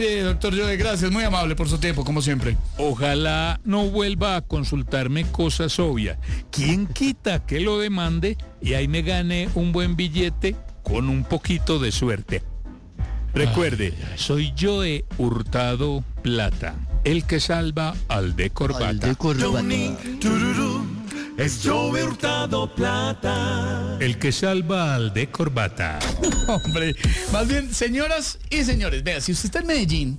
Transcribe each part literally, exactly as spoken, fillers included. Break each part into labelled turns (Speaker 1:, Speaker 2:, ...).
Speaker 1: Eh, doctor Joe, gracias, muy amable por su tiempo, como siempre.
Speaker 2: Ojalá no vuelva a consultarme cosas obvias. ¿Quién quita que lo demande y ahí me gane un buen billete con un poquito de suerte? Recuerde, soy Joe Hurtado Plata, el que salva al de corbata.
Speaker 3: Al de corbata.
Speaker 4: Johnny, tururú, es Joe Hurtado Plata.
Speaker 2: El que salva al de corbata.
Speaker 1: Hombre, más bien, señoras y señores, vea, si usted está en Medellín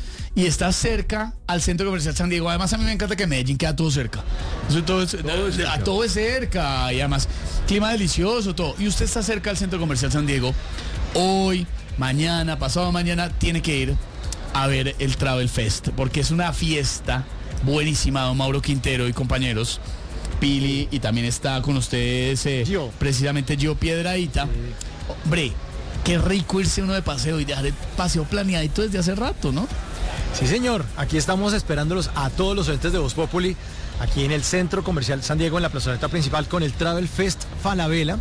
Speaker 1: y está cerca al Centro Comercial San Diego, además a mí me encanta que Medellín queda todo cerca. Eso todo, es, todo, es cerca. todo es cerca y además clima delicioso, todo. Y usted está cerca al Centro Comercial San Diego, hoy, mañana, pasado mañana, tiene que ir a ver el Travel Fest, porque es una fiesta buenísima, don Mauro Quintero y compañeros. Pili, y también está con ustedes eh,
Speaker 3: Gio.
Speaker 1: precisamente Gio Piedradita. Sí. Hombre, qué rico irse uno de paseo y dejar el paseo planeadito desde hace rato, ¿no?
Speaker 3: Sí, señor. Aquí estamos esperándolos a todos los oyentes de Voz Populi, aquí en el Centro Comercial San Diego, en la plazoleta principal, con el Travel Fest Falabella.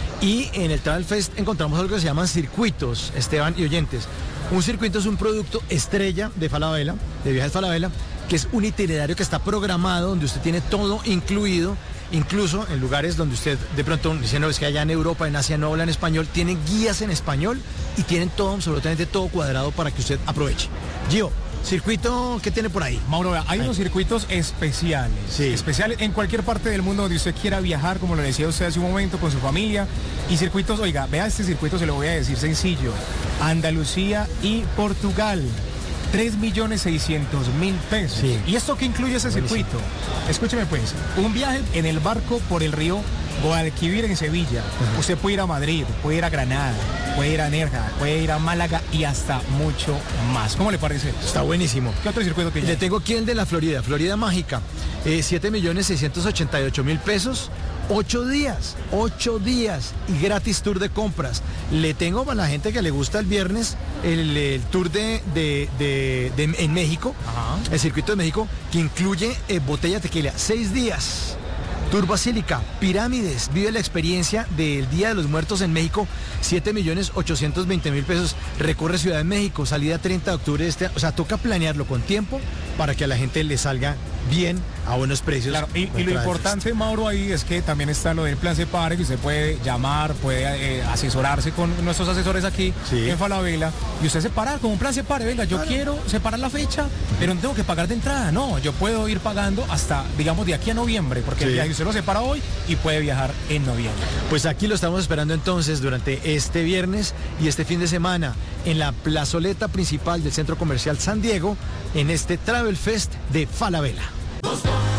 Speaker 3: Y en el Travel Fest encontramos algo que se llaman circuitos, Esteban y oyentes. Un circuito es un producto estrella de Falabella, de Viajes Falabella, que es un itinerario que está programado, donde usted tiene todo incluido, incluso en lugares donde usted de pronto dice, no, es que allá en Europa, en Asia no hablan español, tienen guías en español y tienen todo, absolutamente todo cuadrado para que usted aproveche. Gio, circuito, ¿qué tiene por ahí?
Speaker 5: Mauro, hay unos circuitos especiales,
Speaker 3: sí.
Speaker 5: especiales en cualquier parte del mundo donde usted quiera viajar, como lo decía usted hace un momento, con su familia, y circuitos, oiga, vea este circuito, se lo voy a decir sencillo, Andalucía y Portugal. tres millones seiscientos mil pesos.
Speaker 3: Sí.
Speaker 5: ¿Y esto qué incluye ese
Speaker 3: Buenísimo.
Speaker 5: circuito? Escúcheme pues, un viaje en el barco por el río Guadalquivir en Sevilla. Uh-huh. Usted puede ir a Madrid, puede ir a Granada, puede ir a Nerja, puede ir a Málaga y hasta mucho más. ¿Cómo le parece?
Speaker 3: Está buenísimo.
Speaker 5: ¿Qué otro circuito tiene?
Speaker 3: Le tengo aquí el de la Florida, Florida Mágica. Eh, siete millones seiscientos ochenta y ocho mil pesos. Ocho días, ocho días y gratis tour de compras. Le tengo para la gente que le gusta el viernes el, el tour de, de, de, de en México,
Speaker 5: Ajá.
Speaker 3: el circuito de México, que incluye eh, botella de tequila, seis días. Tour Basílica, Pirámides, vive la experiencia del Día de los Muertos en México, siete millones ochocientos veinte mil pesos, recorre Ciudad de México, salida treinta de octubre de este, o sea, toca planearlo con tiempo para que a la gente le salga bien, a buenos precios.
Speaker 5: Claro, y, y lo importante, Mauro, ahí es que también está lo del plan Separe, que usted puede llamar, puede eh, asesorarse con nuestros asesores aquí
Speaker 3: sí.
Speaker 5: en Falabella, y usted separar con un plan Separe, venga, yo claro. quiero separar la fecha, pero no tengo que pagar de entrada, no, yo puedo ir pagando hasta, digamos, de aquí a noviembre, porque sí. el viaje usted lo separa hoy y puede viajar en noviembre.
Speaker 3: Pues aquí lo estamos esperando entonces durante este viernes y este fin de semana en la plazoleta principal del Centro Comercial San Diego, en este Travel Fest de Falabella.